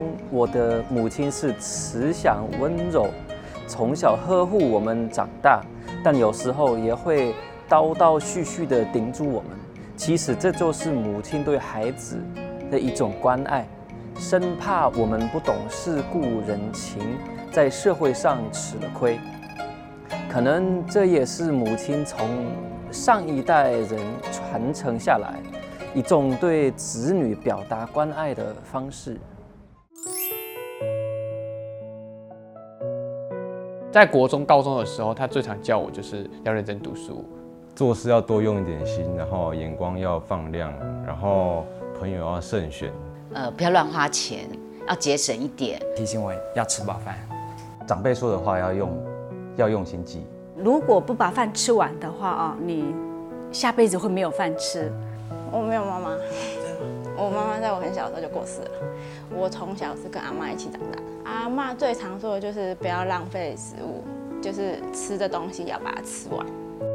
我的母亲是慈祥温柔，从小呵护我们长大，但有时候也会叨叨絮絮地叮嘱我们。其实这就是母亲对孩子的一种关爱，生怕我们不懂世故人情，在社会上吃了亏。可能这也是母亲从上一代人传承下来一种对子女表达关爱的方式。 在国中、高中的时候，他最常教我就是要认真读书， 做事要多用一点心，然后眼光要放亮，然后朋友要慎选。 不要乱花钱，要节省一点。 提醒我要吃饱饭。 长辈说的话要用心记。 如果不把饭吃完的话啊，你下辈子会没有饭吃。 我没有妈妈，我妈妈在我很小的时候就过世了。我从小是跟阿嬷一起长大的。阿嬷最常说的就是不要浪费食物，就是吃的东西要把它吃完。